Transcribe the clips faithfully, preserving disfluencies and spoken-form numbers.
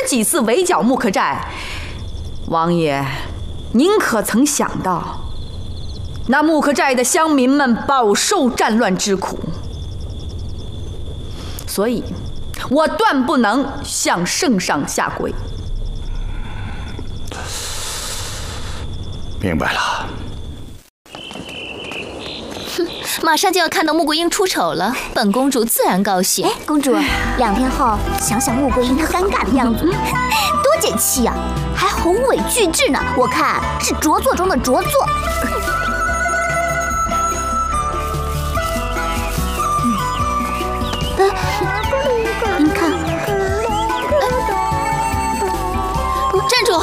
几次围剿木克寨。王爷，您可曾想到，那木克寨的乡民们饱受战乱之苦，所以我断不能向圣上下跪。 明白了。 马上就要看到穆桂英出丑了，本公主自然高兴。 哎，公主，两天后想想穆桂英她尴尬的样子，多解气呀、啊！还宏伟巨制呢，我看是拙作中的拙作。嗯，您看， 站住！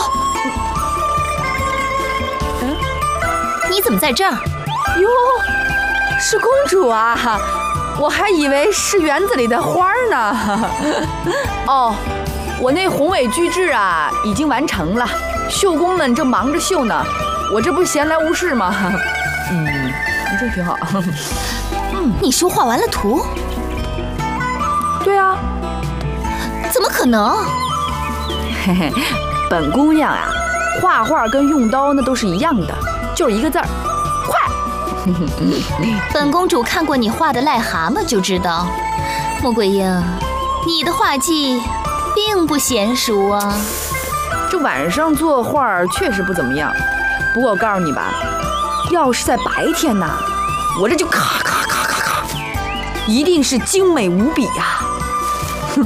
嗯， 你怎么在这儿？ 哟。是公主啊，我还以为是园子里的花呢。哦，我那宏伟巨制啊已经完成了，绣工们正忙着绣呢，我这不闲来无事吗？嗯，这挺好。 嗯，你说画完了图？ 对啊。 怎么可能？ 嘿嘿，本姑娘啊，画画跟用刀那都是一样的，就是一个字儿，快。 本公主看过你画的癞蛤蟆就知道，穆桂英，你的画技并不娴熟啊。 这晚上作画确实不怎么样，不过我告诉你吧，要是在白天呢，我这就咔咔咔咔咔，一定是精美无比呀、啊。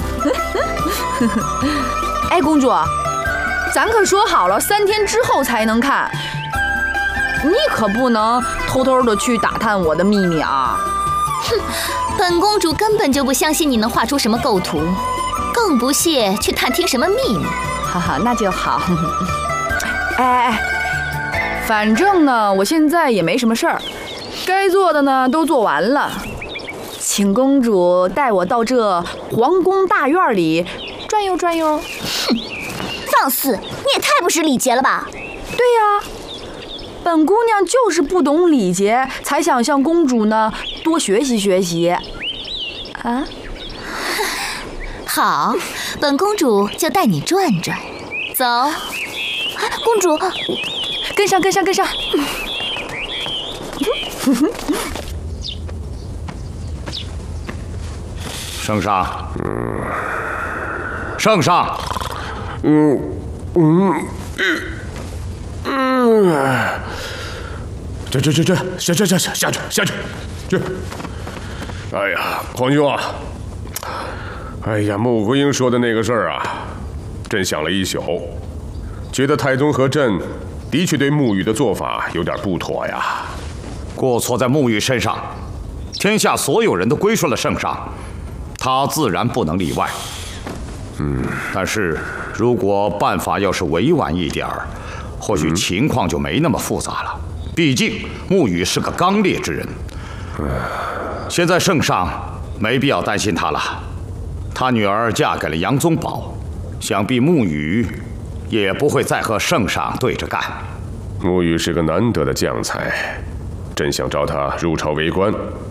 哎，公主，咱可说好了，三天之后才能看。你可不能偷偷的去打探我的秘密啊！ 哼，本公主根本就不相信你能画出什么构图，更不屑去探听什么秘密。 哈哈，那就好。哎哎哎，反正呢，我现在也没什么事儿，该做的呢都做完了，请公主带我到这皇宫大院里转悠转悠。 哼，放肆！你也太不识礼节了吧？ 对呀。本姑娘就是不懂礼节，才想向公主呢多学习学习。啊， 好，本公主就带你转转。走， 公主， 跟上，跟上，跟上。 圣上，嗯，圣上， 嗯嗯嗯。这这这这下下下下下去下去去！哎呀，皇兄啊！哎呀，穆桂英说的那个事儿啊，朕想了一宿，觉得太宗和朕的确对沐雨的做法有点不妥呀。 过错在沐雨身上，天下所有人都归顺了圣上，他自然不能例外。嗯，但是如果办法要是委婉一点儿，或许情况就没那么复杂了。毕竟沐雨是个刚烈之人，现在圣上没必要担心他了。他女儿嫁给了杨宗保，想必沐雨也不会再和圣上对着干。 沐雨是个难得的将才，朕想召他入朝为官。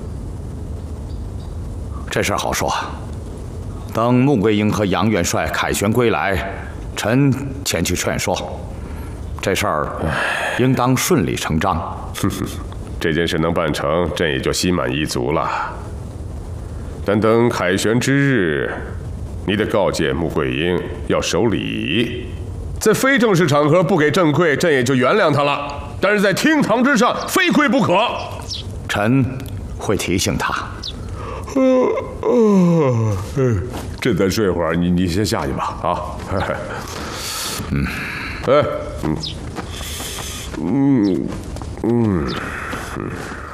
这事儿好说，等穆桂英和杨元帅凯旋归来，臣前去劝说。这事儿应当顺理成章。 哼哼，这件事能办成，朕也就心满意足了。但等凯旋之日，你得告诫穆桂英要守礼，在非正式场合不给朕跪，朕也就原谅他了。但是在厅堂之上，非跪不可。 臣会提醒他。 呃呃，朕再睡会儿，你你先下去吧，啊。 嗯。 哎，嗯，嗯，嗯，嗯。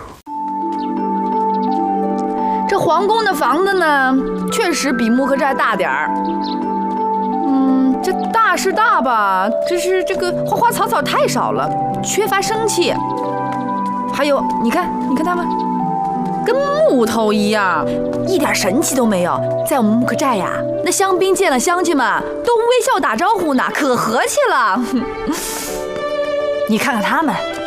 这皇宫的房子呢，确实比木克寨大点儿。嗯，这大是大吧，只是这个花花草草太少了，缺乏生气。还有，你看，你看他们，跟木头一样，一点神气都没有。在我们木克寨呀，那香槟见了乡亲们都微笑打招呼呢，可和气了。你看看他们，